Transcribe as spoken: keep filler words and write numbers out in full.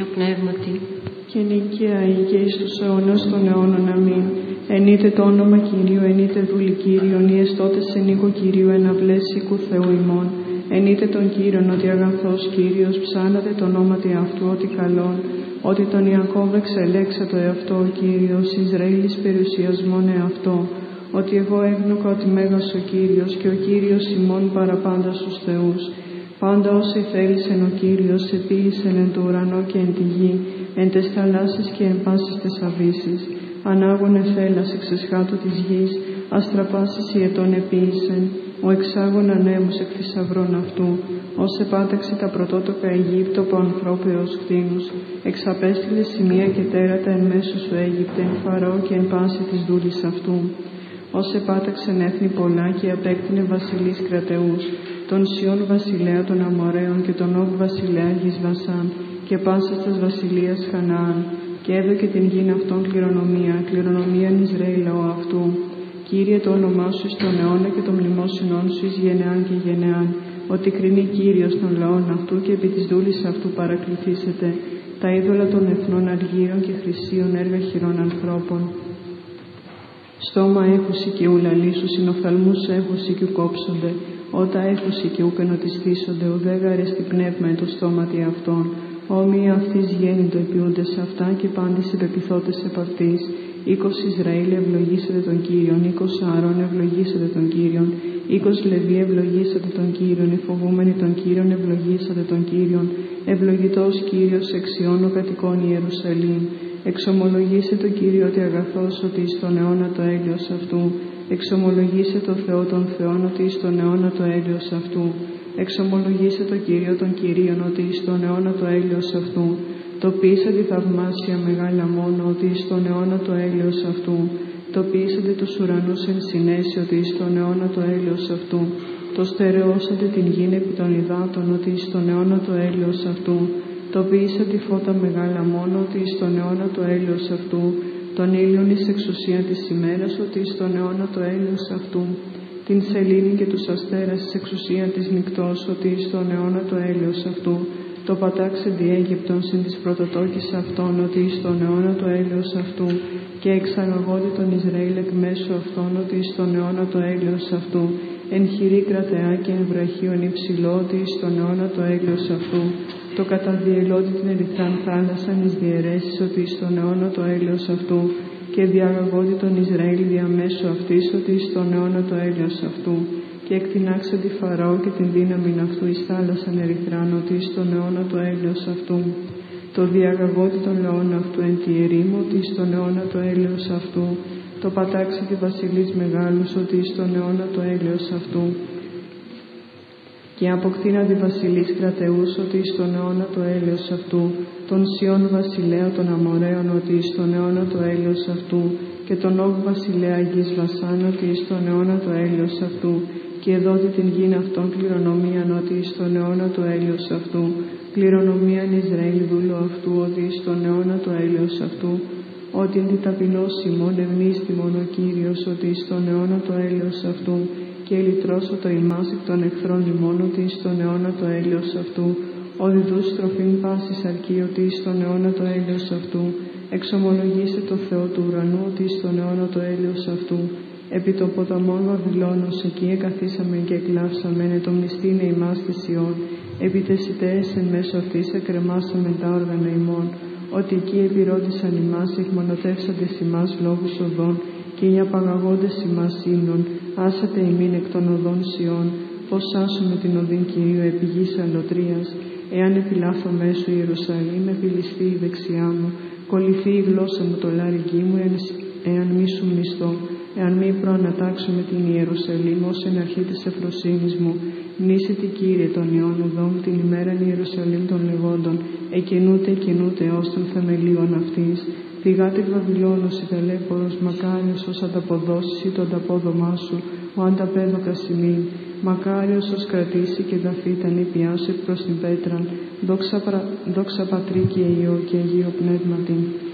Πνεύματι. Και νίκαια ή και εις τους αιώνας των αιώνων. Αμήν. Ενείτε το όνομα Κυρίου, ενείτε δούλη Κύριον, ή εστώτες εν οίκο Κυρίου, εναυλές οίκου Θεού ημών. Ενείτε τον Κύριον, ότι αγαθός Κύριος, ψάνατε το ονόματι αυτού, ότι καλόν, ότι τον Ιακώβ εξελέξα το εαυτό ο Κύριος, Ισραήλης περιουσιασμόν εαυτό, ότι εγώ έγνωκα ότι μέγας ο Κύριος, και ο Κύριος ημών παραπάντα στους θεούς. Πάντα όσοι θέλησεν ο Κύριος, επίησεν εν το ουρανό και εν τη γη, εν τες θαλάσσης και εν πάσης τες αβύσσης. Ανάγων εφέλας εξ εσχάτου της γης, αστραπάσεις ιετών επίησεν, ο εξάγων ανέμους εκ θησαυρών αυτού, ως επάταξε τα πρωτότοκα Αιγύπτο από ανθρώπου έως κτήνους, εξαπέστειλε σημεία και τέρατα εν μέσω σου Αίγυπτε, εν Φαραώ και εν πάση της δούλης αυτού. Ως επάταξεν έθνη πολλά και απέκτηνε βασιλείς κρατεούς, τον Σιών βασιλέα των Αμοραίων και τον Όγ βασιλέα γης Βασάν, και πάσας τας βασιλείας Χαναάν, και έδωκε την γην αυτών κληρονομία, κληρονομίαν Ισραήλ λαό αυτού. Κύριε, το όνομά σου εις τον αιώνα και το μνημόσυνόν σου εις γενεάν και γενεάν, ότι κρίνει Κύριος των λαών αυτού και επί της δούλης αυτού παρακληθήσετε, τα είδωλα των εθνών αργύρων και χρυσίων έργα χειρών ανθρώπων. Στόμα έχουσι και ουλαλήσουσιν, οφθαλμούς έχουσι και ουκόψονται, ότα έχουσι και ουκ ενωτιστήσονται, ουδέγαρε στη πνεύμα εν το στόματι αυτών. Όμοια αυτής γέννητο επιούντες αυτά και πάντες επεπιθώτες επ' αυτής. Οίκος Ισραήλ ευλογήσατε τον Κύριον, οίκος Ααρών ευλογήσατε τον Κύριον, οίκος Λεβί ευλογήσατε τον Κύριον, οι φοβούμενοι τον Κύριον ευλογήσατε τον Κύριον, ευλογητός Κύριος εξιών ο κατοικών Ιερουσαλήμ. Εξομολογήσε το Κύριο ότι αγαθός, ότι εις τον αιώνα το έλεος αυτού. Εξομολογήσε το Θεό των Θεών, ότι εις τον αιώνα το έλεος αυτού. Εξομολογήσε το Κύριο των Κυρίων, ότι εις τον αιώνα το έλεος αυτού. Το ποιήσατε θαυμάσια μεγάλα μόνο, ότι εις τον αιώνα το έλεος αυτού. Το ποιήσατε τους ουρανούς εν συνέση, ότι εις τον αιώνα το έλεος αυτού. Το στερεώσατε την γην επί των υδάτων, ότι εις τον αιώνα το έλεος αυτού. Το ποιήσατε φώτα μεγάλα μόνο, ότι εις τον αιώνα το έλεος αυτού. Τον ήλιον εις εξουσία της ημέρας, ότι εις τον αιώνα το έλεος αυτού. Την σελήνη και τους αστέρας εις εξουσία της νυκτός, ότι εις τον αιώνα το έλεος αυτού. Το πατάξε δι' Αίγυπτον συν της πρωτοτόκης αυτών, ότι εις τον αιώνα το έλεος αυτού. Και εξαγαγότη τον Ισραήλ εκ μέσω αυτών, ότι εις τον αιώνα το έλεος αυτού. Εν χειρή κρατεά και εν βραχίον υψηλό, ότι εις τον αιώνα το έλεος αυτού. Το καταδιελώτη την ερυθράν θάλασσαν εις διαιρέσεις, ότι εις τον αιώνα το έλεος αυτού. Και διαγαγότη τον Ισραήλ διαμέσου αυτής, ότι εις τον αιώνα το έλεος αυτού. Και εκτινάξε τη Φαραώ και την δύναμην αυτού εις θάλασσαν ερυθράν, ότι εις τον αιώνα το έλεος αυτού. Το διαγαγότη των λαών αυτού εν τη ερήμο, ότι εις τον αιώνα το έλεος αυτού. Το πατάξε τη βασιλείς μεγάλους, ότι εις τον αιώνα το έλεος αυτού. Και αποκτήνα τη βασιλείς κρατεούς, ότι εις τον αιώνα το έλεος αυτού. Τον Σιών βασιλέα των Αμοραίων, ότι εις τον αιώνα το έλεος αυτού. Και τον Όγ βασιλέα γης Βασάν, ότι εις τον αιώνα το έλεος αυτού. Και εδότη την γην αυτών κληρονομίαν, ότι εις τον αιώνα το έλεος αυτού. Κληρονομίαν Ισραήλ δούλου αυτού, ότι εις τον αιώνα το έλεος αυτού. Ότι εν τη ταπεινός ημών ευνίστημον ο Κύριος, ότι εις τον αιώνα το έλεος αυτού. Και ελυτρώσω το ημάς εκ των εχθρών ημών, ότι εις τον αιώνα το έλεος αυτού. Ο διδούς στροφήν πάσης αρκεί, ότι εις τον αιώνα το έλεος αυτού. Εξομολογήσε το Θεό του ουρανού, ότι εις τον αιώνα το έλεος αυτού. Επί το ποταμόν Βαβυλώνος, εκεί εκαθίσαμε και εκλάψαμε, εν το μνηστήνε ημάς της Ιών. Επί τες ιταίες εν μέσω αυτής εκρεμάσαμε τα όργανα ημών. Ότι εκεί επιρώτησαν ημάς, εχμονωτεύσαντες ημάς λόγους οδών, και οι απαγαγόντες ημάς ύμνων, άσατε ημίν εκ των οδών Σιών. Πώς άσουμε την οδήν Κυρίου επί γης αλωτρίας. Εάν επιλάθω μέσω Ιερουσαλήμ, επιληστεί η δεξιά μου. Κολληθεί η γλώσσα μου το λάρυγγί μου, εάν μη σου μνηστώ. Εάν μη προανατάξω με την Ιερουσαλήμ ως εν αρχή της ευφροσύνης μου. Μνήσε τη Κύριε των ιών οδών την ημέραν Ιερουσαλήμ των λεγόντων. Εκενούται, εκενούται ως των θεμελίων αυτής. Φυγάτε Βαβυλώνος η ταλέπορος, μακάριος ως ανταποδώσεις ή το ανταπόδομά σου, ο ανταπέδοκας ημίν. Μακάριος ως κρατήσει και δαφεί τα νήπιά σου προς την πέτραν. Δόξα, δόξα Πατρί και Υιό και Αγίο Πνεύματι.